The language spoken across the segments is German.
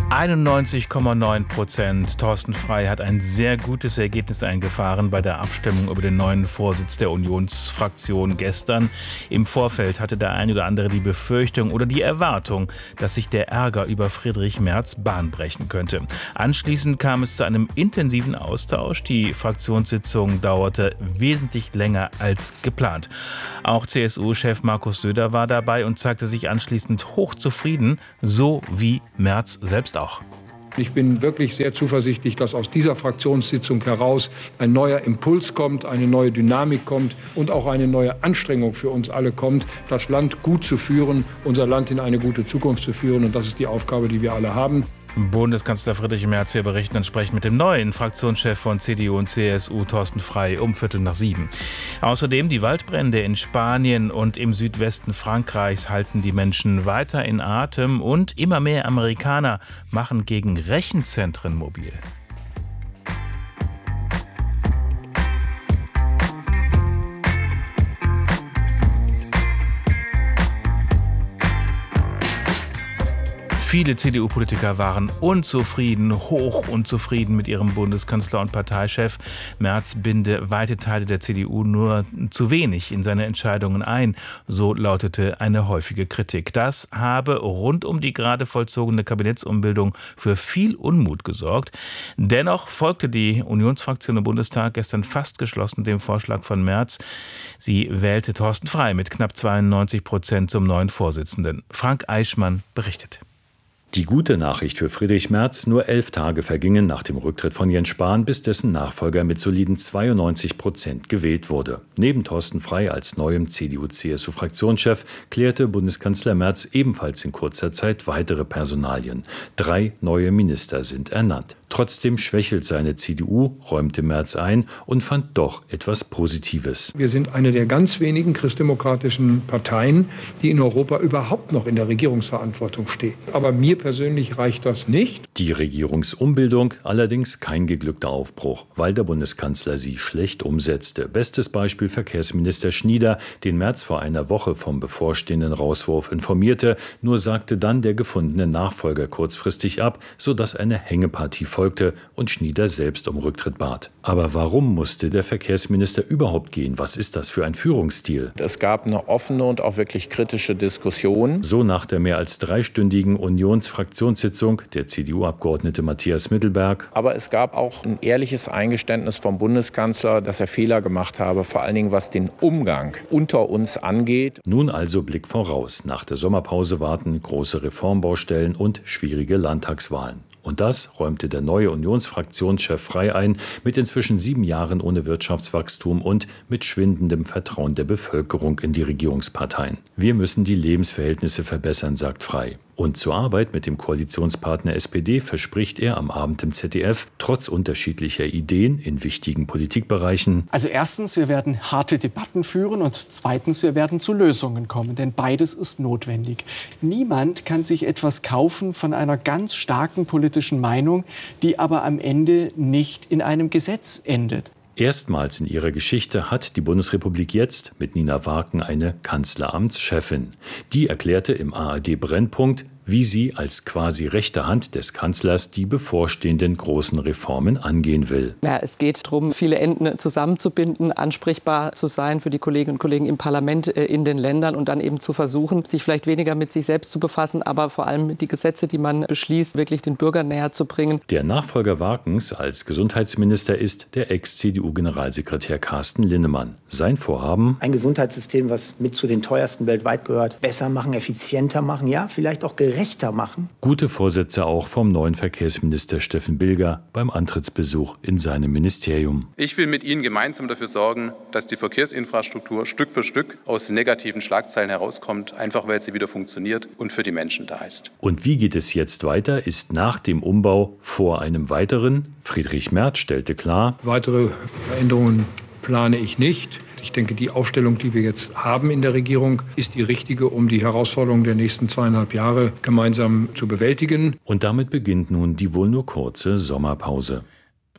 91,9%. Thorsten Frey hat ein sehr gutes Ergebnis eingefahren bei der Abstimmung über den neuen Vorsitz der Unionsfraktion gestern. Im Vorfeld hatte der ein oder andere die Befürchtung oder die Erwartung, dass sich der Ärger über Friedrich Merz Bahn brechen könnte. Anschließend kam es zu einem intensiven Austausch. Die Fraktionssitzung dauerte wesentlich länger als geplant. Auch CSU-Chef Markus Söder war dabei und zeigte sich anschließend hochzufrieden, so wie Merz selbst auch. Ich bin wirklich sehr zuversichtlich, dass aus dieser Fraktionssitzung heraus ein neuer Impuls kommt, eine neue Dynamik kommt und auch eine neue Anstrengung für uns alle kommt, das Land gut zu führen, unser Land in eine gute Zukunft zu führen. Und das ist die Aufgabe, die wir alle haben. Bundeskanzler Friedrich Merz, wir berichten entsprechend mit dem neuen Fraktionschef von CDU und CSU, Thorsten Frey, um 6:15. Außerdem die Waldbrände in Spanien und im Südwesten Frankreichs halten die Menschen weiter in Atem und immer mehr Amerikaner machen gegen Rechenzentren mobil. Viele CDU-Politiker waren unzufrieden, hoch unzufrieden mit ihrem Bundeskanzler und Parteichef. Merz binde weite Teile der CDU nur zu wenig in seine Entscheidungen ein. So lautete eine häufige Kritik. Das habe rund um die gerade vollzogene Kabinettsumbildung für viel Unmut gesorgt. Dennoch folgte die Unionsfraktion im Bundestag gestern fast geschlossen dem Vorschlag von Merz. Sie wählte Thorsten Frey mit knapp 92% zum neuen Vorsitzenden. Frank Eichmann berichtet. Die gute Nachricht für Friedrich Merz: nur 11 Tage vergingen nach dem Rücktritt von Jens Spahn, bis dessen Nachfolger mit soliden 92% gewählt wurde. Neben Thorsten Frey als neuem CDU-CSU-Fraktionschef klärte Bundeskanzler Merz ebenfalls in kurzer Zeit weitere Personalien. 3 neue Minister sind ernannt. Trotzdem schwächelt seine CDU, räumte Merz ein und fand doch etwas Positives. Wir sind eine der ganz wenigen christdemokratischen Parteien, die in Europa überhaupt noch in der Regierungsverantwortung stehen. Aber mir persönlich reicht das nicht. Die Regierungsumbildung allerdings kein geglückter Aufbruch, weil der Bundeskanzler sie schlecht umsetzte. Bestes Beispiel Verkehrsminister Schnieder, den Merz vor einer Woche vom bevorstehenden Rauswurf informierte. Nur sagte dann der gefundene Nachfolger kurzfristig ab, sodass eine Hängepartie folgte und Schnieder selbst um Rücktritt bat. Aber warum musste der Verkehrsminister überhaupt gehen? Was ist das für ein Führungsstil? Es gab eine offene und auch wirklich kritische Diskussion. So nach der mehr als 3-stündigen Unionsfraktionssitzung der CDU-Abgeordnete Matthias Mittelberg. Aber es gab auch ein ehrliches Eingeständnis vom Bundeskanzler, dass er Fehler gemacht habe, vor allen Dingen was den Umgang unter uns angeht. Nun also Blick voraus. Nach der Sommerpause warten große Reformbaustellen und schwierige Landtagswahlen. Und das räumte der neue Unionsfraktionschef Frey ein, mit inzwischen 7 Jahren ohne Wirtschaftswachstum und mit schwindendem Vertrauen der Bevölkerung in die Regierungsparteien. Wir müssen die Lebensverhältnisse verbessern, sagt Frey. Und zur Arbeit mit dem Koalitionspartner SPD verspricht er am Abend im ZDF, trotz unterschiedlicher Ideen in wichtigen Politikbereichen: Also erstens, wir werden harte Debatten führen und zweitens, wir werden zu Lösungen kommen, denn beides ist notwendig. Niemand kann sich etwas kaufen von einer ganz starken politischen Meinung, die aber am Ende nicht in einem Gesetz endet. Erstmals in ihrer Geschichte hat die Bundesrepublik jetzt mit Nina Warken eine Kanzleramtschefin. Die erklärte im ARD-Brennpunkt, wie sie als quasi rechte Hand des Kanzlers die bevorstehenden großen Reformen angehen will. Ja, es geht darum, viele Enden zusammenzubinden, ansprechbar zu sein für die Kolleginnen und Kollegen im Parlament, in den Ländern und dann eben zu versuchen, sich vielleicht weniger mit sich selbst zu befassen, aber vor allem die Gesetze, die man beschließt, wirklich den Bürgern näher zu bringen. Der Nachfolger Warkens als Gesundheitsminister ist der Ex-CDU-Generalsekretär Carsten Linnemann. Sein Vorhaben: ein Gesundheitssystem, was mit zu den teuersten weltweit gehört, besser machen, effizienter machen, ja, vielleicht auch gerechter machen. Gute Vorsätze auch vom neuen Verkehrsminister Steffen Bilger beim Antrittsbesuch in seinem Ministerium. Ich will mit Ihnen gemeinsam dafür sorgen, dass die Verkehrsinfrastruktur Stück für Stück aus den negativen Schlagzeilen herauskommt, einfach weil sie wieder funktioniert und für die Menschen da ist. Und wie geht es jetzt weiter? Ist nach dem Umbau vor einem weiteren? Friedrich Merz stellte klar: weitere Veränderungen plane ich nicht. Ich denke, die Aufstellung, die wir jetzt haben in der Regierung, ist die richtige, um die Herausforderungen der nächsten 2,5 Jahre gemeinsam zu bewältigen. Und damit beginnt nun die wohl nur kurze Sommerpause.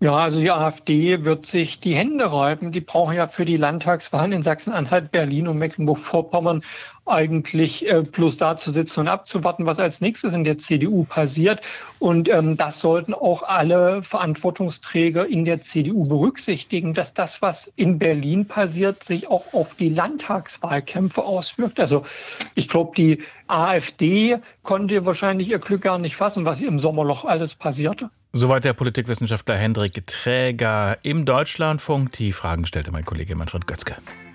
Ja, also die AfD wird sich die Hände reiben. Die brauchen ja für die Landtagswahlen in Sachsen-Anhalt, Berlin und Mecklenburg-Vorpommern eigentlich bloß da zu sitzen und abzuwarten, was als nächstes in der CDU passiert. Und das sollten auch alle Verantwortungsträger in der CDU berücksichtigen, dass das, was in Berlin passiert, sich auch auf die Landtagswahlkämpfe auswirkt. Also ich glaube, die AfD konnte wahrscheinlich ihr Glück gar nicht fassen, was im Sommerloch alles passierte. Soweit der Politikwissenschaftler Hendrik Träger im Deutschlandfunk. Die Fragen stellte mein Kollege Manfred Götzke.